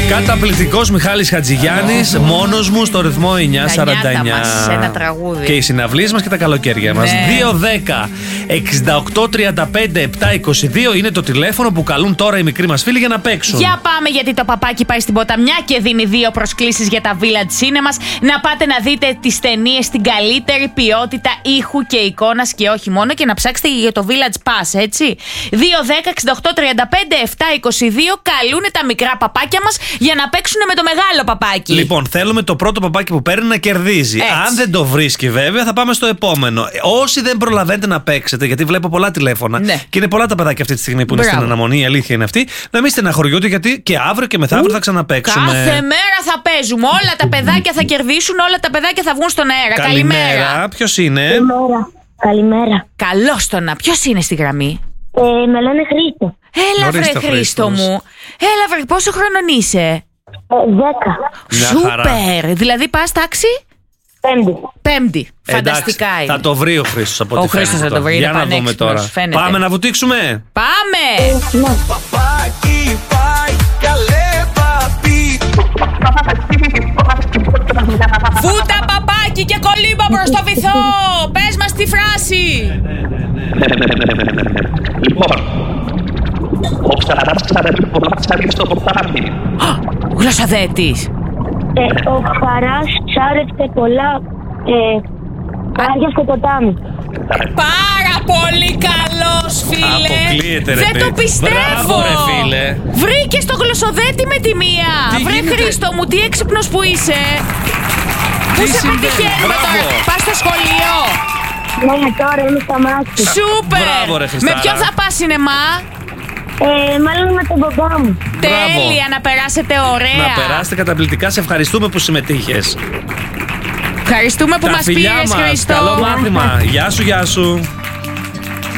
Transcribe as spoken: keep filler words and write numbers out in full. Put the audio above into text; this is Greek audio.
Καταπληκτικός Μιχάλης Χατζηγιάννης, μόνος μου στο ρυθμό εννιά σαράντα εννιά. Μας, ένα τραγούδι. Και οι συναυλίες μας και τα καλοκαίρια μας. Ναι. δύο δέκα εξήντα οκτώ τριάντα πέντε επτακόσια είκοσι δύο είναι το τηλέφωνο που καλούν τώρα οι μικροί μας φίλοι για να παίξουν. Για πάμε, γιατί το παπάκι πάει στην Ποταμιά και δίνει δύο προσκλήσεις για τα Village Cinemas. Να πάτε να δείτε τις ταινίες στην καλύτερη ποιότητα ήχου και εικόνας και όχι μόνο, και να ψάξετε για το Village Pass, έτσι. δύο δέκα εξήντα οκτώ τριάντα πέντε επτακόσια είκοσι δύο καλούν τα μικρά παπάκια μας για να παίξουν με το μεγάλο παπάκι. Λοιπόν, θέλουμε το πρώτο παπάκι που παίρνει να κερδίζει. Έτσι. Αν δεν το βρίσκει, βέβαια, θα πάμε στο επόμενο. Όσοι δεν προλαβαίνετε να παίξετε, γιατί βλέπω πολλά τηλέφωνα, ναι, και είναι πολλά τα παιδάκια αυτή τη στιγμή που είναι Μπράβο. στην αναμονή, η αλήθεια είναι αυτή, να μην στεναχωριούνται, γιατί και αύριο και μεθαύριο θα ξαναπαίξουμε. Κάθε μέρα θα παίζουμε. Όλα τα παιδάκια θα κερδίσουν, όλα τα παιδάκια θα βγουν στον αέρα. Καλημέρα. Ποιος είναι? Καλημέρα. Καλημέρα. Καλώς το να. Ποιος είναι στη γραμμή? Ε, με λένε Χρήστο. Έλα, Ορίστε, βρε Χρήστο Χρήστος. μου. Έλα, βρε, πόσο χρονών είσαι? Ε, δέκα. Μια χαρά. Σούπερ. Δηλαδή πας τάξη? Πέμπτη. Πέμπτη. Φανταστικά Εντάξει, είναι. θα το βρει ο Χρήστος από Ο ό,τι Χρήστος φαίνεται θα το βρει, τώρα. είναι Για να δούμε πανέξυπνος, τώρα. φαίνεται. Πάμε να βουτήξουμε. Πάμε! Ναι. Παπάκι πάει καλέ παπί. Φούτα παπάκι και κολύμπα προς το βυθό. Πες μας τη φράση. Λοιπόν, ο ψαράς ψαρεύει πολλά ψάρια στο ποτάμι. Γλωσσαδέτης. Ε, ο Χαράς ψάρευτε πολλά ε, ψάρια στο ποτάμι. Πάρα πολύ καλός, φίλε. Αποκλείεται, ρε Δεν παιδί. το πιστεύω. Μπράβο, ρε φίλε. Βρήκες το γλωσσοδέτη με τη μία. Τι Βρε γίνεται? Χρήστο μου, τι έξυπνος που είσαι. Πού σε συμβαίνει? πετυχαίνουμε Μπράβο. τώρα? Πας στο σχολείο. Ναι, τώρα είμαι στα μάτια. Σούπερ. Μπράβο, ρε Με Χριστάρα. ποιον θα πας σινεμά? Ε, μάλλον με τον παπά μου. Τέλεια, να περάσετε ωραία. Να περάσετε καταπληκτικά. Σε ευχαριστούμε που συμμετείχες. Ευχαριστούμε που Τα μας φιλιά πήρες, μας. Χρήστο. Καλό μάθημα. Γεια σου, γεια σου.